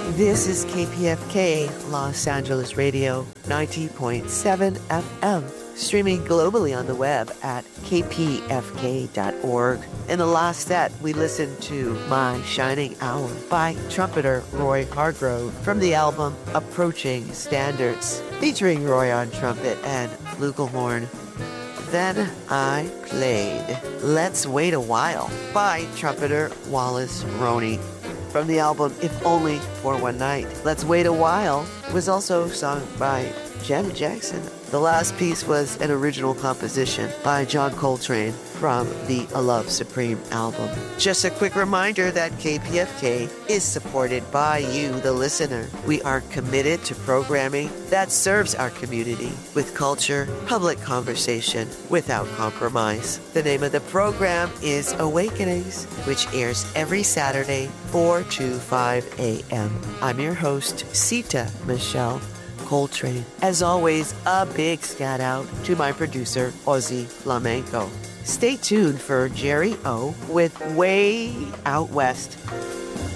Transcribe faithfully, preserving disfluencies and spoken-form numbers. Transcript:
This is K P F K, Los Angeles Radio, ninety point seven F M, streaming globally on the web at k p f k dot org. In the last set, we listened to My Shining Hour by trumpeter Roy Hargrove from the album Approaching Standards, featuring Roy on trumpet and flugelhorn. Then I played Let's Wait a While by trumpeter Wallace Roney from the album If Only for One Night. Let's Wait a While was also sung by Janet Jackson. The last piece was an original composition by John Coltrane from the A Love Supreme album. Just a quick reminder that K P F K is supported by you, the listener. We are committed to programming that serves our community with culture, public conversation, without compromise. The name of the program is Awakenings, which airs every Saturday, four to five a.m. I'm your host, Sita Michelle Coltrane. As always, a big scat out to my producer, Ozzy Flamenco. Stay tuned for Jerry O with Way Out West.